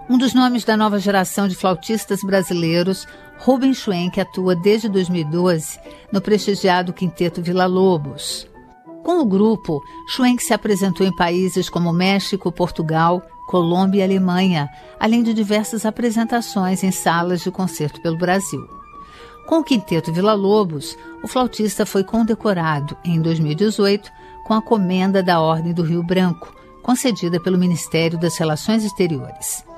Um dos nomes da nova geração de flautistas brasileiros, Rubem Schwenk atua desde 2012 no prestigiado Quinteto Villa-Lobos. Com o grupo, Schwenk se apresentou em países como México, Portugal, Colômbia e Alemanha, além de diversas apresentações em salas de concerto pelo Brasil. Com o Quinteto Villa-Lobos, o flautista foi condecorado, em 2018, com a Comenda da Ordem do Rio Branco, concedida pelo Ministério das Relações Exteriores.